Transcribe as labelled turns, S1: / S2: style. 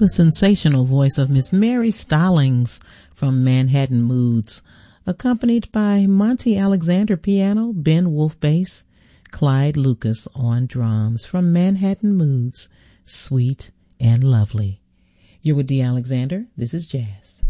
S1: the sensational voice of Miss Mary Stallings from Manhattan Moods, accompanied by Monty Alexander piano, Ben Wolf bass, Clyde Lucas on drums from Manhattan Moods, Sweet and Lovely. You're with Dee Alexander. This is Jazz.